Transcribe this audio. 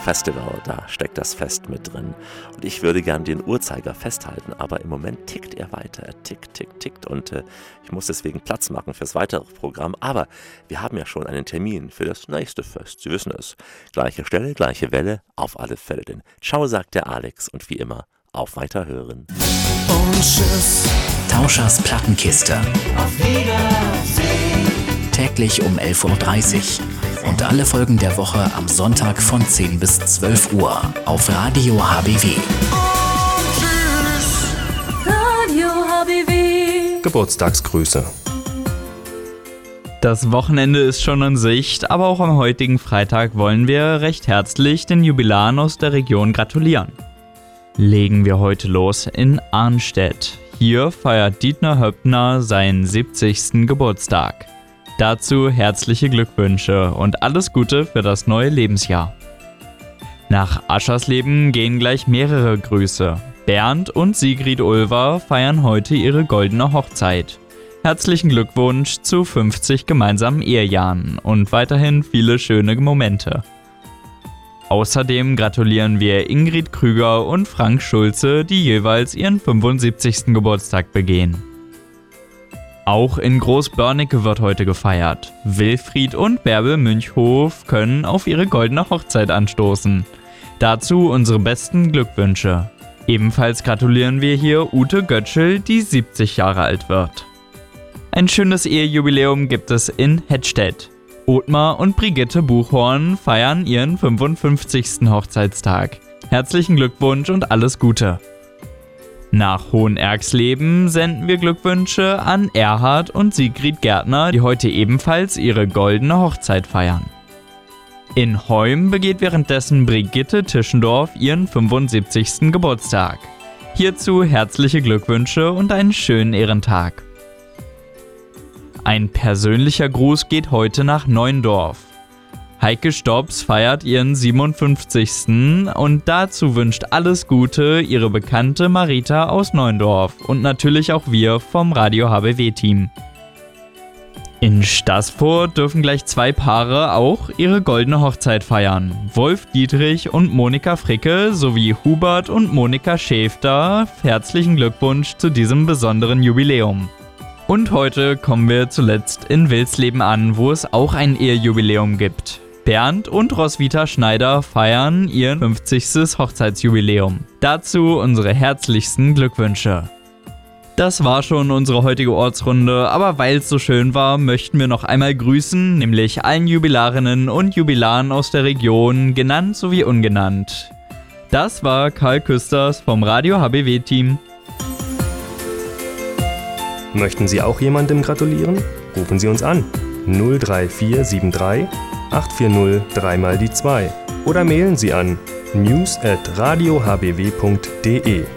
Festival, da steckt das Fest mit drin. Und ich würde gern den Uhrzeiger festhalten, aber im Moment tickt er weiter. Er tickt und ich muss deswegen Platz machen fürs weitere Programm. Aber wir haben ja schon einen Termin für das nächste Fest. Sie wissen es. Gleiche Stelle, gleiche Welle, auf alle Fälle. Denn ciao, sagt der Alex und wie immer, auf Weiterhören. Und tschüss. Tauschers Plattenkiste. Auf Wiedersehen. Täglich um 11.30 Uhr. Und alle Folgen der Woche am Sonntag von 10 bis 12 Uhr auf Radio HBW. Und tschüss. Radio HBW. Geburtstagsgrüße. Das Wochenende ist schon in Sicht, aber auch am heutigen Freitag wollen wir recht herzlich den Jubilaren aus der Region gratulieren. Legen wir heute los in Arnstedt. Hier feiert Dietmar Höppner seinen 70. Geburtstag. Dazu herzliche Glückwünsche und alles Gute für das neue Lebensjahr. Nach Aschersleben gehen gleich mehrere Grüße. Bernd und Sigrid Ulver feiern heute ihre goldene Hochzeit. Herzlichen Glückwunsch zu 50 gemeinsamen Ehejahren und weiterhin viele schöne Momente. Außerdem gratulieren wir Ingrid Krüger und Frank Schulze, die jeweils ihren 75. Geburtstag begehen. Auch in Großbörnecke wird heute gefeiert. Wilfried und Bärbel Münchhof können auf ihre goldene Hochzeit anstoßen. Dazu unsere besten Glückwünsche. Ebenfalls gratulieren wir hier Ute Götschel, die 70 Jahre alt wird. Ein schönes Ehejubiläum gibt es in Hettstedt. Othmar und Brigitte Buchhorn feiern ihren 55. Hochzeitstag. Herzlichen Glückwunsch und alles Gute. Nach Hohenergsleben senden wir Glückwünsche an Erhard und Sigrid Gärtner, die heute ebenfalls ihre goldene Hochzeit feiern. In Heum begeht währenddessen Brigitte Tischendorf ihren 75. Geburtstag. Hierzu herzliche Glückwünsche und einen schönen Ehrentag. Ein persönlicher Gruß geht heute nach Neuendorf. Heike Stops feiert ihren 57. und dazu wünscht alles Gute ihre Bekannte Marita aus Neuendorf und natürlich auch wir vom Radio HBW-Team. In Staßfurt dürfen gleich 2 Paare auch ihre goldene Hochzeit feiern. Wolf Dietrich und Monika Fricke sowie Hubert und Monika Schäfter. Herzlichen Glückwunsch zu diesem besonderen Jubiläum. Und heute kommen wir zuletzt in Wilsleben an, wo es auch ein Ehejubiläum gibt. Bernd und Roswitha Schneider feiern ihr 50. Hochzeitsjubiläum. Dazu unsere herzlichsten Glückwünsche. Das war schon unsere heutige Ortsrunde, aber weil es so schön war, möchten wir noch einmal grüßen, nämlich allen Jubilarinnen und Jubilaren aus der Region, genannt sowie ungenannt. Das war Karl Küsters vom Radio HBW-Team. Möchten Sie auch jemandem gratulieren? Rufen Sie uns an. 03473 840 3 mal die 2 oder mailen Sie an news@radiohbw.de.